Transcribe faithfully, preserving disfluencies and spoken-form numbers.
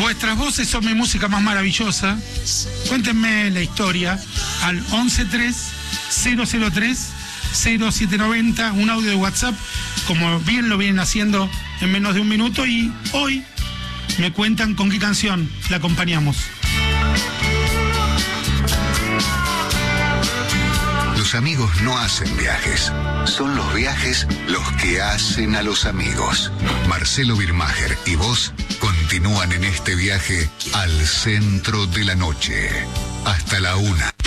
Vuestras voces son mi música más maravillosa. Cuéntenme la historia al once tres cero cero tres cero siete noventa, un audio de WhatsApp, como bien lo vienen haciendo en menos de un minuto, y hoy me cuentan con qué canción la acompañamos. Los amigos no hacen viajes, son los viajes los que hacen a los amigos. Marcelo Birmacher y vos continúan en este viaje al centro de la noche. Hasta la una.